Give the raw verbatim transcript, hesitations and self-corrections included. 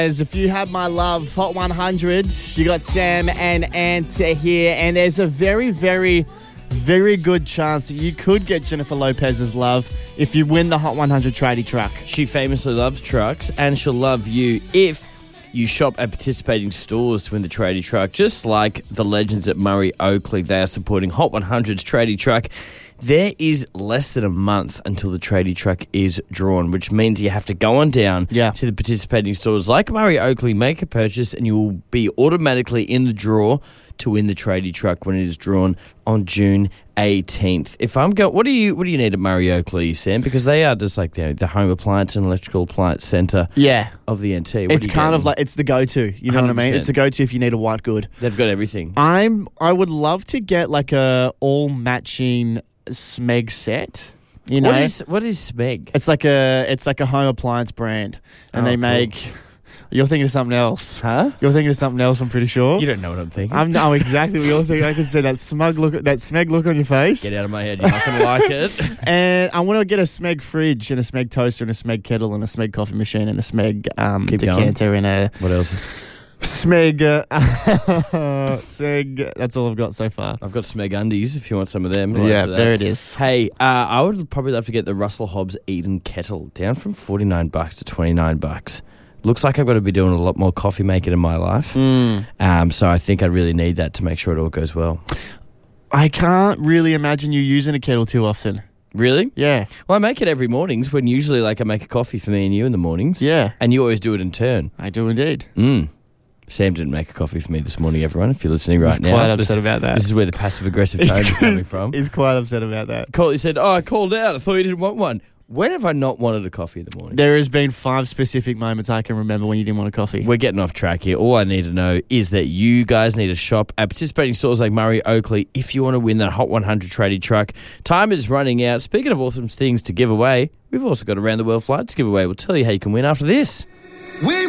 As if you have my love, Hot one hundred, you got Sam and Ant here, and there's a very, very, very good chance that you could get Jennifer Lopez's love if you win the Hot one hundred tradie truck. She famously loves trucks, and she'll love you if you shop at participating stores to win the tradie truck. Just like the legends at Murray Oakley, they are supporting Hot one hundred's tradie truck. There is less than a month until the tradie truck is drawn, which means you have to go on down Yeah. to the participating stores like Murray Oakley, make a purchase, and you will be automatically in the draw to win the tradie truck when it is drawn on June eighteenth. If I'm going, what do you what do you need at Murray Oakley, Sam? Because they are just like, you know, the home appliance and electrical appliance centre Yeah. of the N T. What It's do you kind get? of like, it's the go-to, you know what I one hundred mean? percent. It's a go-to if you need a white good. They've got everything. I'm, I would love to get like a all-matching Smeg set, you know? What is what is Smeg? It's like a, it's like a home appliance brand, and Oh, they cool. make, you're thinking of something else. Huh? You're thinking of something else, I'm pretty sure. You don't know what I'm thinking. I'm no exactly what you're thinking. I can see that smug look, that Smeg look on your face. Get out of my head. You're not going to like it. And I want to get a Smeg fridge and a Smeg toaster and a Smeg kettle and a Smeg coffee machine and a Smeg um, Keep going. decanter and a What else? Smeg. Uh, Smeg. That's all I've got so far. I've got Smeg undies if you want some of them. I'll Yeah, add to that. there it is. Hey, uh, I would probably love to get the Russell Hobbs Eden kettle down from forty-nine bucks to twenty-nine bucks. Looks like I've got to be doing a lot more coffee making in my life. Mm. Um, so I think I really need that to make sure it all goes well. I can't really imagine you using a kettle too often. Really? Yeah. Well, I make it every mornings when usually like I make a coffee for me and you in the mornings. Yeah. And you always do it in turn. I do indeed. Mm. Sam didn't make a coffee for me this morning, everyone, if you're listening right He's now. quite This- upset about that. This is where the passive-aggressive tone is coming from. He's quite upset about that. Call, he said, oh, I called out. I thought you didn't want one. When have I not wanted a coffee in the morning? There has been five specific moments I can remember when you didn't want a coffee. We're getting off track here. All I need to know is that you guys need to shop at participating stores like Murray Oakley if you want to win that Hot one hundred tradie truck. Time is running out. Speaking of awesome things to give away, we've also got a round the world flight to give away. We'll tell you how you can win after this. We